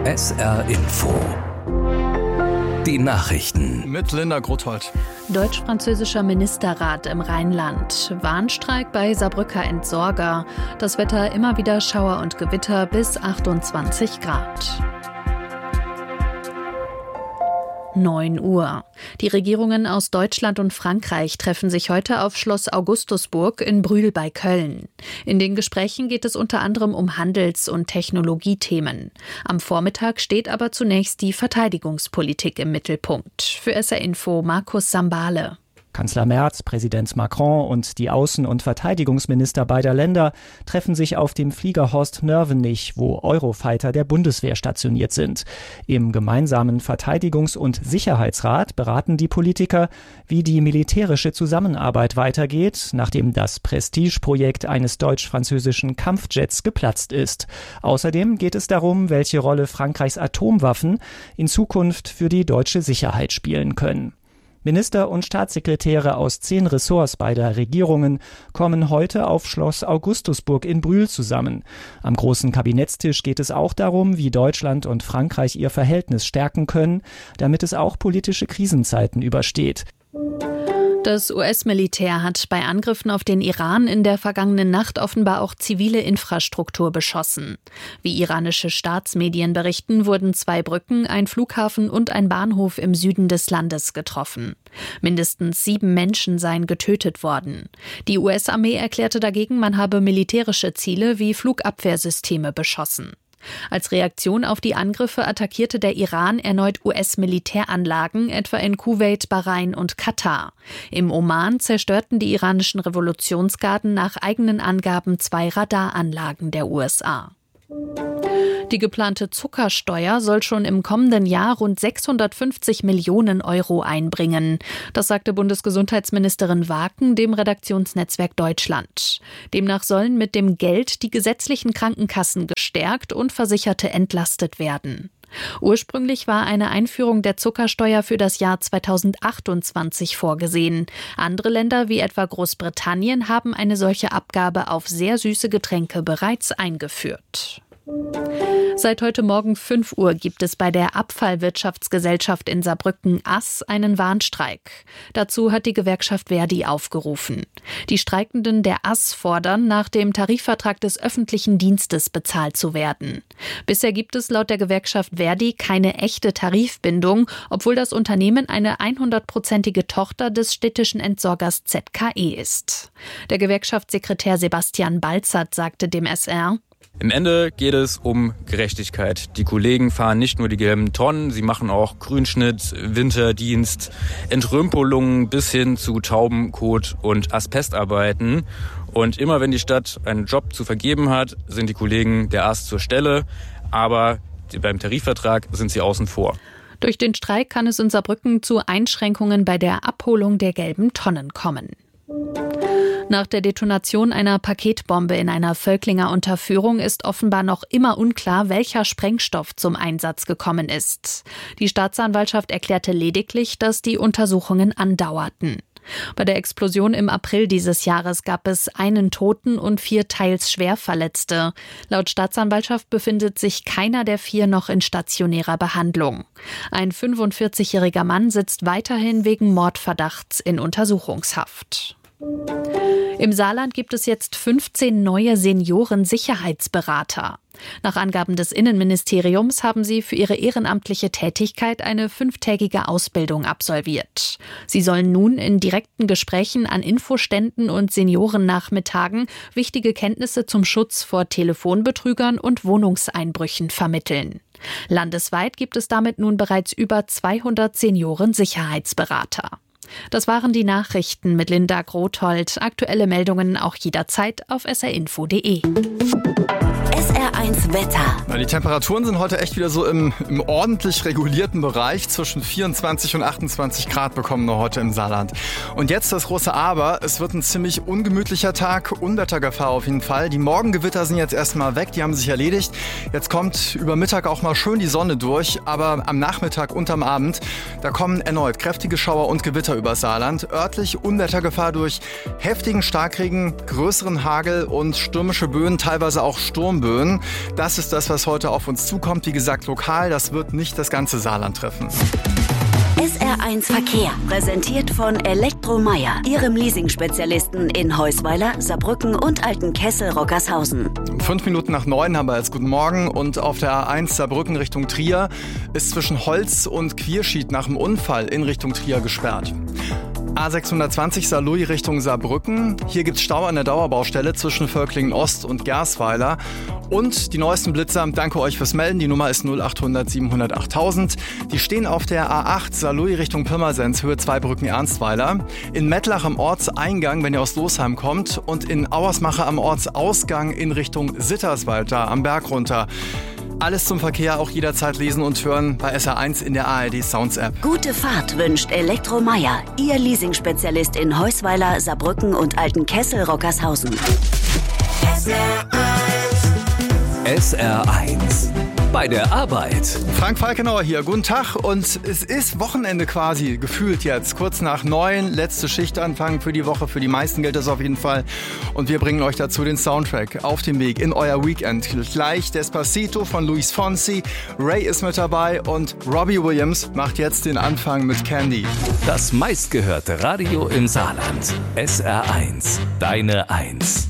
SR Info. Die Nachrichten. Mit Linda Grothold. Deutsch-französischer Ministerrat im Rheinland. Warnstreik bei Saarbrücker Entsorger. Das Wetter immer wieder Schauer und Gewitter bis 28 Grad. 9 Uhr. Die Regierungen aus Deutschland und Frankreich treffen sich heute auf Schloss Augustusburg in Brühl bei Köln. In den Gesprächen geht es unter anderem um Handels- und Technologiethemen. Am Vormittag steht aber zunächst die Verteidigungspolitik im Mittelpunkt. Für SR Info Markus Sambale. Kanzler Merz, Präsident Macron und die Außen- und Verteidigungsminister beider Länder treffen sich auf dem Flieger Horst-Nörvenich, wo Eurofighter der Bundeswehr stationiert sind. Im gemeinsamen Verteidigungs- und Sicherheitsrat beraten die Politiker, wie die militärische Zusammenarbeit weitergeht, nachdem das Prestigeprojekt eines deutsch-französischen Kampfjets geplatzt ist. Außerdem geht es darum, welche Rolle Frankreichs Atomwaffen in Zukunft für die deutsche Sicherheit spielen können. Minister und Staatssekretäre aus 10 Ressorts beider Regierungen kommen heute auf Schloss Augustusburg in Brühl zusammen. Am großen Kabinettstisch geht es auch darum, wie Deutschland und Frankreich ihr Verhältnis stärken können, damit es auch politische Krisenzeiten übersteht. Das US-Militär hat bei Angriffen auf den Iran in der vergangenen Nacht offenbar auch zivile Infrastruktur beschossen. Wie iranische Staatsmedien berichten, wurden 2 Brücken, ein Flughafen und ein Bahnhof im Süden des Landes getroffen. Mindestens 7 Menschen seien getötet worden. Die US-Armee erklärte dagegen, man habe militärische Ziele wie Flugabwehrsysteme beschossen. Als Reaktion auf die Angriffe attackierte der Iran erneut US-Militäranlagen, etwa in Kuwait, Bahrain und Katar. Im Oman zerstörten die iranischen Revolutionsgarden nach eigenen Angaben 2 Radaranlagen der USA. Die geplante Zuckersteuer soll schon im kommenden Jahr rund 650 Millionen Euro einbringen. Das sagte Bundesgesundheitsministerin Waken dem Redaktionsnetzwerk Deutschland. Demnach sollen mit dem Geld die gesetzlichen Krankenkassen gestärkt und Versicherte entlastet werden. Ursprünglich war eine Einführung der Zuckersteuer für das Jahr 2028 vorgesehen. Andere Länder wie etwa Großbritannien haben eine solche Abgabe auf sehr süße Getränke bereits eingeführt. Seit heute Morgen 5 Uhr gibt es bei der Abfallwirtschaftsgesellschaft in Saarbrücken ASS einen Warnstreik. Dazu hat die Gewerkschaft Verdi aufgerufen. Die Streikenden der ASS fordern, nach dem Tarifvertrag des öffentlichen Dienstes bezahlt zu werden. Bisher gibt es laut der Gewerkschaft Verdi keine echte Tarifbindung, obwohl das Unternehmen eine 100%ige Tochter des städtischen Entsorgers ZKE ist. Der Gewerkschaftssekretär Sebastian Balzert sagte dem SR: Im Ende geht es um Gerechtigkeit. Die Kollegen fahren nicht nur die gelben Tonnen, sie machen auch Grünschnitt, Winterdienst, Entrümpelungen bis hin zu Taubenkot und Asbestarbeiten. Und immer wenn die Stadt einen Job zu vergeben hat, sind die Kollegen der ASS zur Stelle, aber beim Tarifvertrag sind sie außen vor. Durch den Streik kann es in Saarbrücken zu Einschränkungen bei der Abholung der gelben Tonnen kommen. Nach der Detonation einer Paketbombe in einer Völklinger Unterführung ist offenbar noch immer unklar, welcher Sprengstoff zum Einsatz gekommen ist. Die Staatsanwaltschaft erklärte lediglich, dass die Untersuchungen andauerten. Bei der Explosion im April dieses Jahres gab es 1 Toten und 4 teils schwer Verletzte. Laut Staatsanwaltschaft befindet sich keiner der 4 noch in stationärer Behandlung. Ein 45-jähriger Mann sitzt weiterhin wegen Mordverdachts in Untersuchungshaft. Im Saarland gibt es jetzt 15 neue Senioren-Sicherheitsberater. Nach Angaben des Innenministeriums haben sie für ihre ehrenamtliche Tätigkeit eine 5-tägige Ausbildung absolviert. Sie sollen nun in direkten Gesprächen an Infoständen und Seniorennachmittagen wichtige Kenntnisse zum Schutz vor Telefonbetrügern und Wohnungseinbrüchen vermitteln. Landesweit gibt es damit nun bereits über 200 Senioren-Sicherheitsberater. Das waren die Nachrichten mit Linda Grothold. Aktuelle Meldungen auch jederzeit auf srinfo.de. SR1 Wetter. Die Temperaturen sind heute echt wieder so im ordentlich regulierten Bereich. Zwischen 24 und 28 Grad bekommen wir heute im Saarland. Und jetzt das große Aber. Es wird ein ziemlich ungemütlicher Tag. Unwettergefahr auf jeden Fall. Die Morgengewitter sind jetzt erstmal weg. Die haben sich erledigt. Jetzt kommt über Mittag auch mal schön die Sonne durch. Aber am Nachmittag und am Abend, da kommen erneut kräftige Schauer und Gewitter über Saarland. Örtlich Unwettergefahr durch heftigen Starkregen, größeren Hagel und stürmische Böen, teilweise auch Sturmböen. Das ist das, was heute auf uns zukommt. Wie gesagt, lokal, das wird nicht das ganze Saarland treffen. SR1 Verkehr, präsentiert von Elektromeier, Ihrem Leasing-Spezialisten in Heusweiler, Saarbrücken und Altenkessel-Rockershausen. 8:05 haben wir jetzt guten Morgen und auf der A1 Saarbrücken Richtung Trier ist zwischen Holz und Quierschied nach dem Unfall in Richtung Trier gesperrt. A620 Saarlouis Richtung Saarbrücken. Hier gibt's Stau an der Dauerbaustelle zwischen Völklingen Ost und Gersweiler. Und die neuesten Blitzer, danke euch fürs Melden. Die Nummer ist 0800 700 8000. Die stehen auf der A8 Saarlouis Richtung Pirmasens, Höhe Zweibrücken Ernstweiler. In Mettlach am Ortseingang, wenn ihr aus Losheim kommt. Und in Auersmacher am Ortsausgang in Richtung Sitterswald, da am Berg runter. Alles zum Verkehr auch jederzeit lesen und hören bei SR1 in der ARD Sounds App. Gute Fahrt wünscht Elektromeier, Ihr Leasing-Spezialist in Heusweiler, Saarbrücken und Altenkessel-Rockershausen. SR1 bei der Arbeit. Frank Falkenauer hier, guten Tag. Und es ist Wochenende quasi, gefühlt jetzt. Kurz nach 9, letzte Schichtanfang für die Woche. Für die meisten gilt das auf jeden Fall. Und wir bringen euch dazu den Soundtrack auf dem Weg in euer Weekend. Gleich Despacito von Luis Fonsi. Ray ist mit dabei und Robbie Williams macht jetzt den Anfang mit Candy. Das meistgehörte Radio im Saarland. SR1, deine 1.